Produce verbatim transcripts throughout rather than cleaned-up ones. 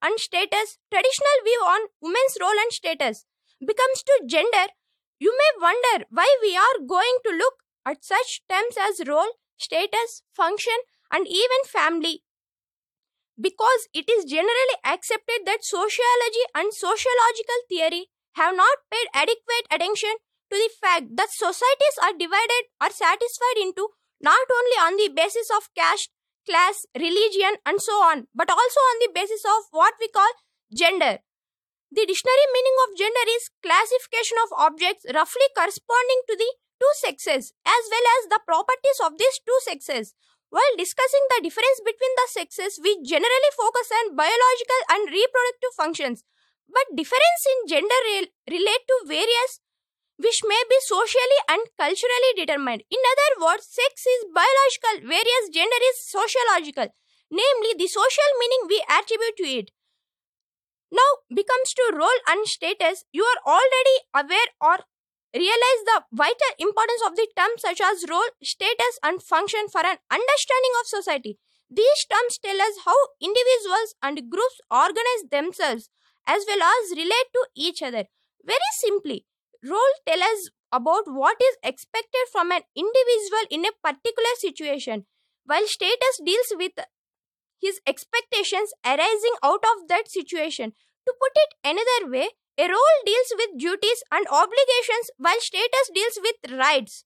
and status, traditional view on women's role and status becomes to gender, you may wonder why we are going to look at such terms as role, status, function, and even family. Because it is generally accepted that sociology and sociological theory have not paid adequate attention to the fact that societies are divided or satisfied into not only on the basis of caste, class, religion, and so on, but also on the basis of what we call gender. The dictionary meaning of gender is classification of objects roughly corresponding to the two sexes as well as the properties of these two sexes. While discussing the difference between the sexes, we generally focus on biological and reproductive functions, but difference in gender re- relate to various which may be socially and culturally determined. In other words, sex is biological, whereas gender is sociological, namely the social meaning we attribute to it. Now becomes to role and status, you are already aware or realize the vital importance of the terms such as role, status, and function for an understanding of society. These terms tell us how individuals and groups organize themselves as well as relate to each other. Very simply, role tells us about what is expected from an individual in a particular situation, while status deals with his expectations arising out of that situation. To put it another way, a role deals with duties and obligations while status deals with rights.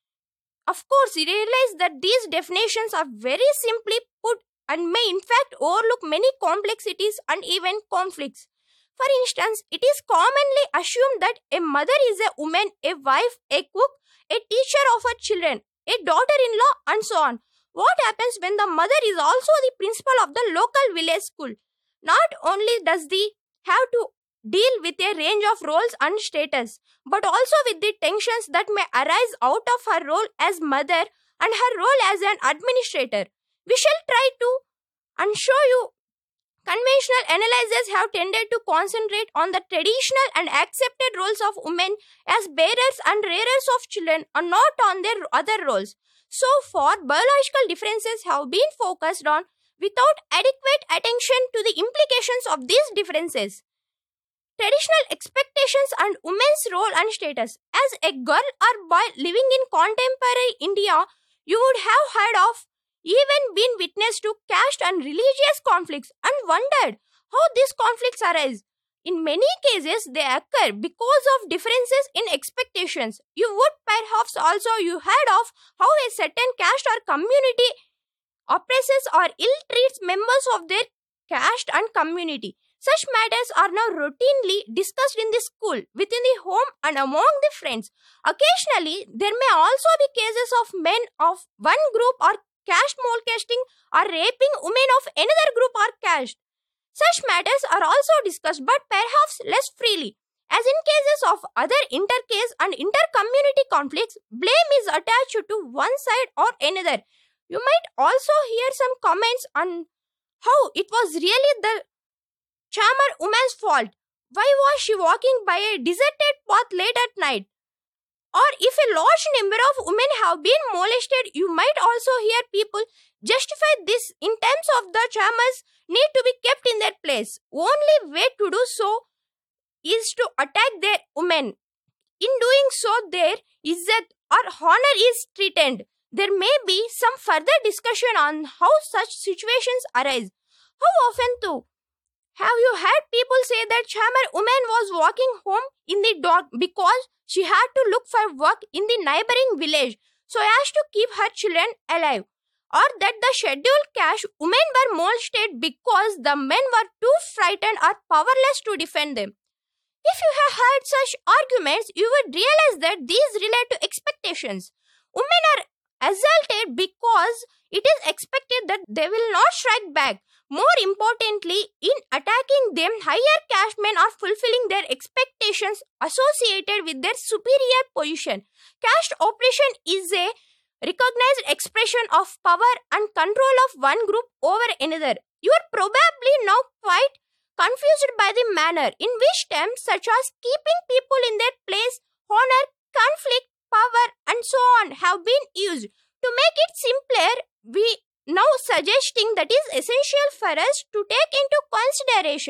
Of course, we realize that these definitions are very simply put and may in fact overlook many complexities and even conflicts. For instance, it is commonly assumed that a mother is a woman, a wife, a cook, a teacher of her children, a daughter-in-law, and so on. What happens when the mother is also the principal of the local village school? Not only does the have to deal with a range of roles and status, but also with the tensions that may arise out of her role as mother and her role as an administrator. We shall try to and show you conventional analyses have tended to concentrate on the traditional and accepted roles of women as bearers and rearers of children and not on their other roles. So far, biological differences have been focused on without adequate attention to the implications of these differences. Traditional expectations and women's role and status. As a girl or boy living in contemporary India, you would have heard of, even been witness to caste and religious conflicts and wondered how these conflicts arise. In many cases, they occur because of differences in expectations. You would perhaps also you heard of how a certain caste or community oppresses or ill-treats members of their caste and community. Such matters are now routinely discussed in the school, within the home, and among the friends. Occasionally, there may also be cases of men of one group or caste molesting or raping women of another group or caste. Such matters are also discussed, but perhaps less freely. As in cases of other inter-case and inter-community conflicts, blame is attached to one side or another. You might also hear some comments on how it was really the charmer woman's fault. Why was she walking by a deserted path late at night? Or if a large number of women have been molested, you might also hear people justify this in terms of the charmers need to be kept in their place. Only way to do so is to attack their women. In doing so, their izzat or honor is threatened. There may be some further discussion on how such situations arise. How often too have you heard people say that charmer woman was walking home in the dark because she had to look for work in the neighboring village so as to keep her children alive? Or that the scheduled caste women were molested because the men were too frightened or powerless to defend them? If you have heard such arguments, you would realize that these relate to expectations. Women are assaulted because it is expected that they will not strike back. More importantly, in attacking them, higher caste men are fulfilling their expectations associated with their superior position. Caste oppression is a recognized expression of power and control of one group over another. You are probably now quite confused by the manner in which terms such as keeping people in their place, honor, conflict, power, and so on have been used. To make it simpler, we now suggesting that is essential for us to take into consideration